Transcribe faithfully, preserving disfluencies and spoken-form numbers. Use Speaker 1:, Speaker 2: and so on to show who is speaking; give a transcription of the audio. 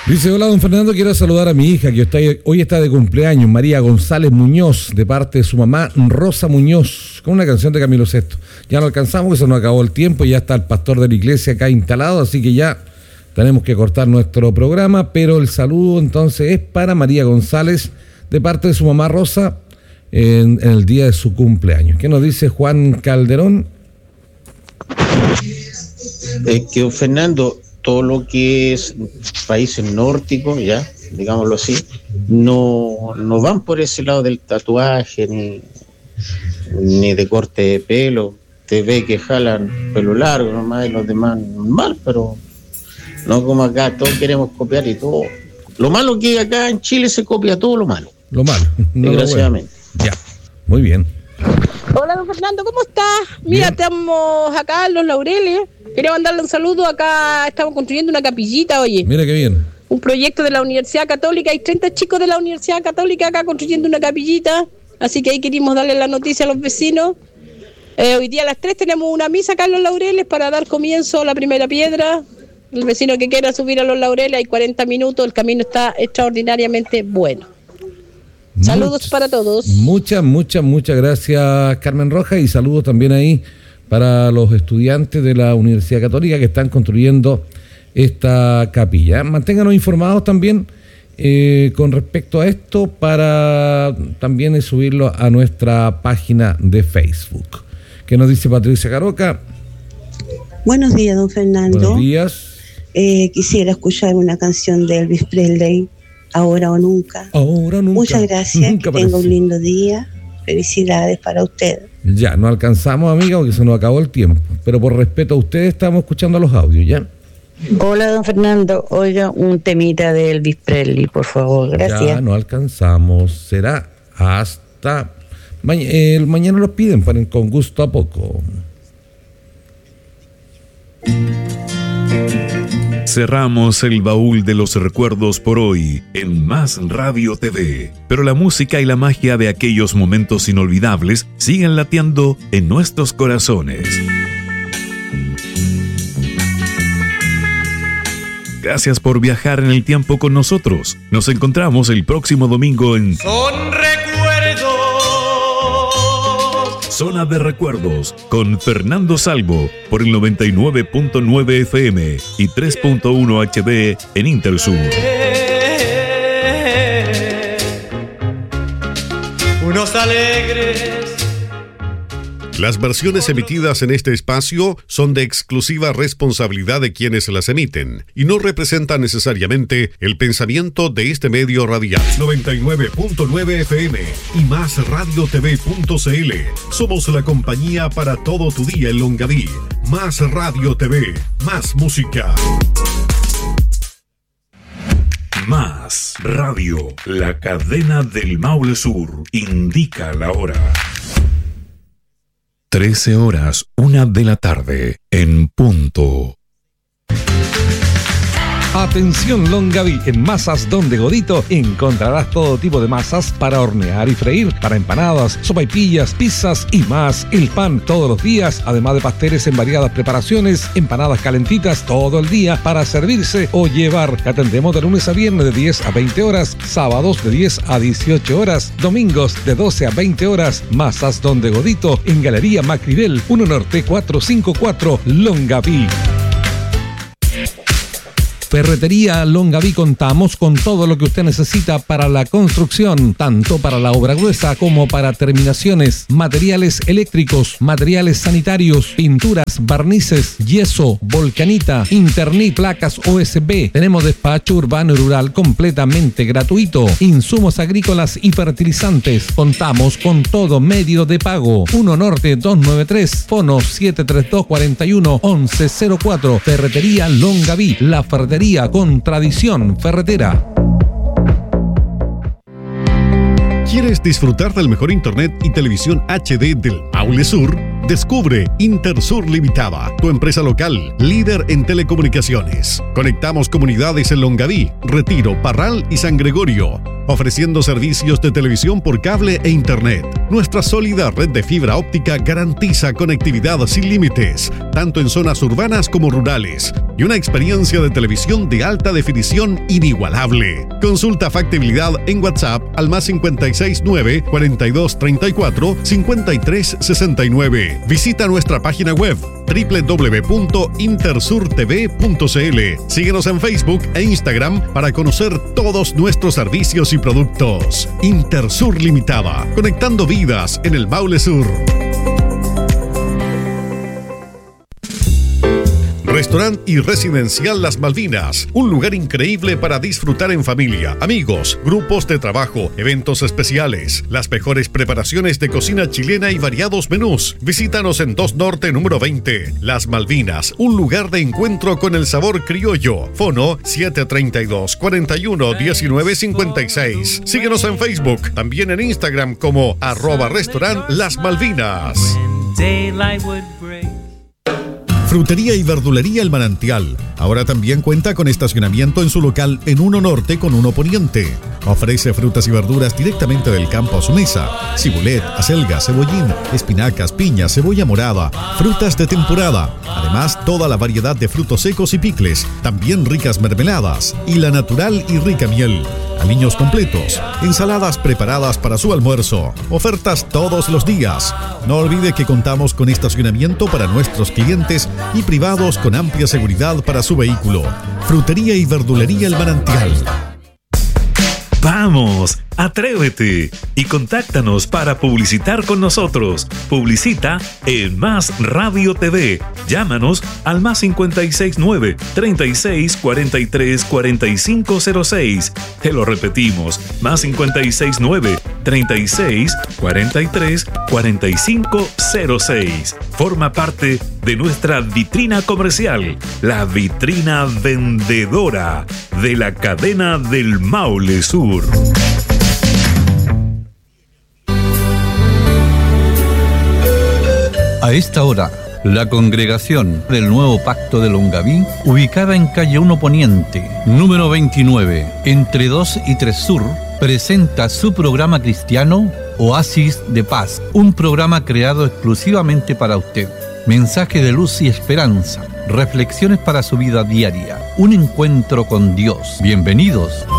Speaker 1: Dice, hola don Fernando, quiero saludar a mi hija que está, hoy está de cumpleaños, María González Muñoz, de parte de su mamá Rosa Muñoz, con una canción de Camilo Sesto. Ya no alcanzamos, que se nos acabó el tiempo, ya está el pastor de la iglesia acá instalado, así que ya tenemos que cortar nuestro programa, pero el saludo entonces es para María González, de parte de su mamá Rosa, en, en el día de su cumpleaños. ¿Qué nos dice Juan Calderón?
Speaker 2: Eh, que Fernando, todo lo que es países nórdicos, ya, digámoslo así, no, no van por ese lado del tatuaje ni, ni de corte de pelo. Te ve que jalan pelo largo nomás y los demás normal, pero no como acá, todos queremos copiar y todo. Lo malo que acá en Chile se copia todo lo malo.
Speaker 1: Lo malo, no
Speaker 2: desgraciadamente.
Speaker 1: Lo bueno. Ya, muy bien.
Speaker 3: Hola don Fernando, ¿cómo estás? Mira,
Speaker 1: Bien.
Speaker 3: Estamos acá en Los Laureles. Quería mandarle un saludo. Acá estamos construyendo una capillita, oye.
Speaker 1: Mira qué bien.
Speaker 3: Un proyecto de la Universidad Católica. Hay treinta chicos de la Universidad Católica acá construyendo una capillita. Así que ahí queríamos darle la noticia a los vecinos. Eh, hoy día a las tres tenemos una misa acá en Los Laureles para dar comienzo a la primera piedra. El vecino que quiera subir a Los Laureles, hay cuarenta minutos. El camino está extraordinariamente bueno. Saludos Much, para todos.
Speaker 1: Muchas, muchas, muchas gracias, Carmen Rojas, y saludos también ahí para los estudiantes de la Universidad Católica que están construyendo esta capilla. Manténganos informados también eh, con respecto a esto para también subirlo a nuestra página de Facebook. ¿Qué nos dice Patricia Caroca?
Speaker 4: Buenos días, don Fernando.
Speaker 1: Buenos días.
Speaker 4: Eh, quisiera escuchar una canción de Elvis Presley, Ahora o Nunca.
Speaker 1: Ahora o Nunca.
Speaker 4: Muchas gracias,
Speaker 1: Nunca
Speaker 4: que tenga un lindo día. Felicidades para usted.
Speaker 1: Ya, no alcanzamos, amiga, porque se nos acabó el tiempo. Pero por respeto a ustedes estamos escuchando los audios, ¿ya?
Speaker 5: Hola, don Fernando. Oiga, un temita de Elvis Presley, por favor. Gracias.
Speaker 1: Ya no alcanzamos. Será hasta... Ma- el mañana los piden para con gusto a poco.
Speaker 6: Cerramos el baúl de los recuerdos por hoy en Más Radio T V, pero la música y la magia de aquellos momentos inolvidables siguen latiendo en nuestros corazones. Gracias por viajar en el tiempo con nosotros. Nos encontramos el próximo domingo en
Speaker 7: Son recuerdos.
Speaker 6: Zona de Recuerdos con Fernando Salvo por el noventa y nueve punto nueve F M y tres punto uno H D en Intersur.
Speaker 7: Unos alegres.
Speaker 8: Las versiones emitidas en este espacio son de exclusiva responsabilidad de quienes las emiten y no representan necesariamente el pensamiento de este medio radial. noventa y nueve punto nueve F M y más radio t v punto c l. Somos la compañía para todo tu día en Longaví. Más Radio T V, más música.
Speaker 6: Más Radio, la cadena del Maule Sur, indica la hora. trece horas, una de la tarde, en punto.
Speaker 9: Atención Longaví, en Masas Don de Godito encontrarás todo tipo de masas para hornear y freír, para empanadas, sopaipillas, pizzas y más. El pan todos los días, además de pasteles en variadas preparaciones, empanadas calentitas todo el día para servirse o llevar. Atendemos de lunes a viernes de diez a veinte horas, sábados de diez a dieciocho horas, domingos de doce a veinte horas. Masas Don de Godito en Galería Macrivel, uno Norte cuatrocientos cincuenta y cuatro, Longaví. Ferretería Longaví, contamos con todo lo que usted necesita para la construcción, tanto para la obra gruesa como para terminaciones, materiales eléctricos, materiales sanitarios, pinturas, barnices, yeso, volcanita, internet, placas U S B. Tenemos despacho urbano y rural completamente gratuito, insumos agrícolas y fertilizantes. Contamos con todo medio de pago. uno Norte doscientos noventa y tres, fono siete tres dos, cuatro uno, once cero cuatro. Ferretería Longaví, la ferretería con tradición ferretera.
Speaker 8: ¿Quieres disfrutar del mejor internet y televisión H D del Maule Sur? Descubre Intersur Limitada, tu empresa local, líder en telecomunicaciones. Conectamos comunidades en Longaví, Retiro, Parral y San Gregorio. ofreciendo servicios de televisión por cable e internet. Nuestra sólida red de fibra óptica garantiza conectividad sin límites, tanto en zonas urbanas como rurales, y una experiencia de televisión de alta definición inigualable. Consulta factibilidad en WhatsApp al más cincuenta y seis nueve, cuarenta y dos treinta y cuatro, cincuenta y tres sesenta y nueve. Visita nuestra página web doble u doble u doble u punto intersurtv punto c l. Síguenos en Facebook e Instagram para conocer todos nuestros servicios y productos. Intersur Limitada, conectando vidas en el Maule Sur. Restaurante y Residencial Las Malvinas, un lugar increíble para disfrutar en familia, amigos, grupos de trabajo, eventos especiales, las mejores preparaciones de cocina chilena y variados menús. Visítanos en dos Norte número veinte, Las Malvinas, un lugar de encuentro con el sabor criollo. Fono siete treinta y dos, cuarenta y uno, diecinueve cincuenta y seis. Síguenos en Facebook, también en Instagram como arroba restaurant Las Malvinas. Frutería y verdulería El Manantial. Ahora también cuenta con estacionamiento en su local en uno Norte con uno Poniente. Ofrece frutas y verduras directamente del campo a su mesa. Cibulet, acelga, cebollín, espinacas, piña, cebolla morada, frutas de temporada. Además, toda la variedad de frutos secos y picles. También ricas mermeladas y la natural y rica miel. Aliños completos, ensaladas preparadas para su almuerzo, ofertas todos los días. No olvide que contamos con estacionamiento para nuestros clientes y privados con amplia seguridad para su vehículo. Frutería y verdulería El Manantial.
Speaker 6: ¡Vamos! ¡Atrévete! Y contáctanos para publicitar con nosotros. Publicita en Más Radio T V. Llámanos al más cincuenta y seis nueve, treinta y seis, cuarenta y tres, cuarenta y cinco cero seis. Te lo repetimos, más cincuenta y seis nueve, treinta y seis, cuarenta y tres, cuarenta y cinco cero seis. Forma parte de nuestra vitrina comercial, la vitrina vendedora de la cadena del Maule Sur.
Speaker 10: A esta hora, la congregación del Nuevo Pacto de Longaví, ubicada en calle uno Poniente, número veintinueve, entre dos y tres Sur, presenta su programa cristiano Oasis de Paz, un programa creado exclusivamente para usted. Mensaje de luz y esperanza, reflexiones para su vida diaria, un encuentro con Dios. Bienvenidos.